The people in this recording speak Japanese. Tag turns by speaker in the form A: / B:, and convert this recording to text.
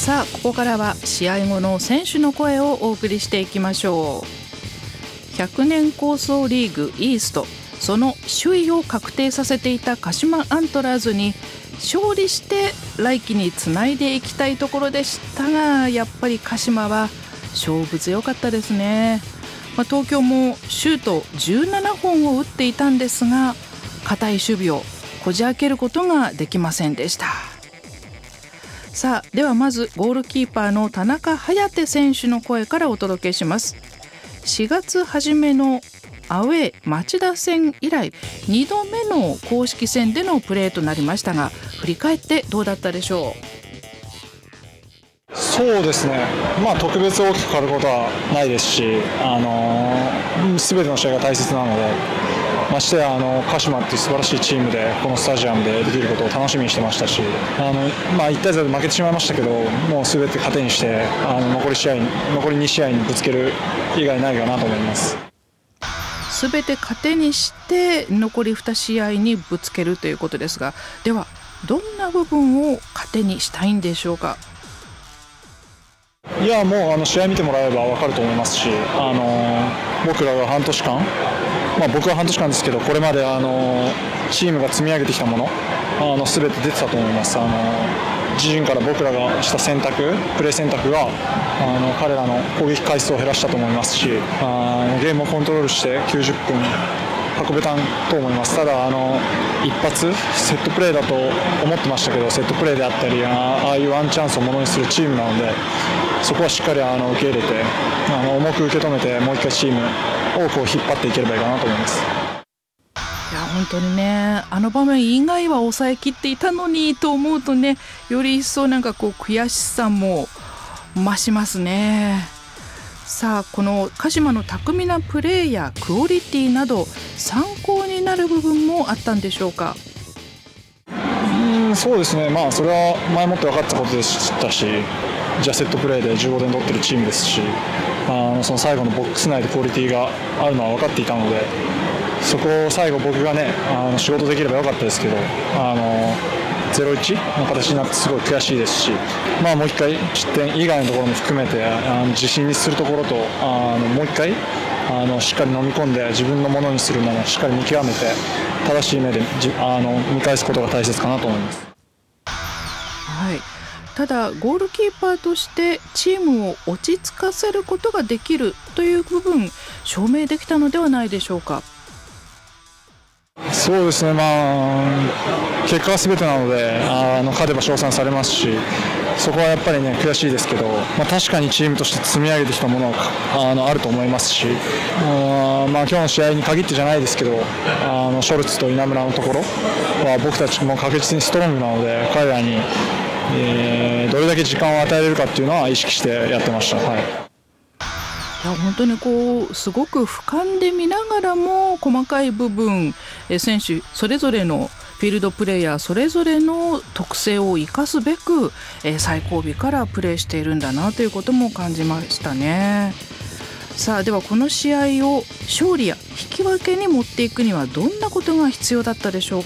A: さあここからは試合後の選手の声をお送りしていきましょう。100年構想リーグイースト、その首位を確定させていた鹿島アントラーズに勝利して来季につないでいきたいところでしたが、やっぱり鹿島は勝負強かったですね。東京もシュート17本を打っていたんですが、堅い守備をこじ開けることができませんでした。さあではまずゴールキーパーの田中颯選手の声からお届けします。4月初めのアウェー町田戦以来2度目の公式戦でのプレーとなりましたが、振り返ってどうだったでしょ
B: う。そうですね、特別大きく変わることはないですし、全ての試合が大切なので、ましてや鹿島っていう素晴らしいチームでこのスタジアムでできることを楽しみにしてましたし、1対0で負けてしまいましたけど、もう全て糧にして残り2試合にぶつける以外ないかなと思います。
A: 全て糧にして残り2試合にぶつけるということですが、ではどんな部分を糧にしたいんでしょうか。
B: いやもう試合見てもらえば分かると思いますし、僕らが半年間、僕は半年間ですけど、これまでチームが積み上げてきたもの全て出てたと思います。自陣から僕らがしたプレー選択が彼らの攻撃回数を減らしたと思いますし、ゲームをコントロールして90分運べたと思います。ただ一発セットプレーだと思ってましたけど、セットプレーであったりああいうワンチャンスをものにするチームなので、そこはしっかり受け入れて重く受け止めて、もう一回チームを引っ張っていければいいかなと思います。
A: いや本当にね、場面以外は抑えきっていたのにと思うとね、より一層悔しさも増しますね。さあこの鹿島の巧みなプレーやクオリティなど参考になる部分もあったんでしょうか。
B: そうですね、それは前もって分かったことでしたし、じゃあセットプレーで15点取ってるチームですし、その最後のボックス内でクオリティがあるのは分かっていたので、そこを最後僕がね仕事できればよかったですけど、0-1 の形になってすごい悔しいですし、もう一回失点以外のところも含めて自信にするところと、もう一回しっかり飲み込んで自分のものにするものをしっかり見極めて正しい目で見返すことが大切かなと思います。
A: はい、ただゴールキーパーとしてチームを落ち着かせることができるという部分証明できたのではないでしょうか。
B: そうですね、結果は全てなので勝てば称賛されますし、そこはやっぱりね悔しいですけど、確かにチームとして積み上げてきたものがあると思いますし、今日の試合に限ってじゃないですけど、ショルツと稲村のところは僕たちも確実にストロングなので、彼らに、どれだけ時間を与えれるかっていうのは意識してやってました。はい、
A: いや本当にすごく俯瞰で見ながらも細かい部分、選手それぞれのフィールドプレーヤーそれぞれの特性を生かすべく、最後尾からプレーしているんだなということも感じましたね。さあではこの試合を勝利や引き分けに持っていくにはどんなことが必要だったでしょう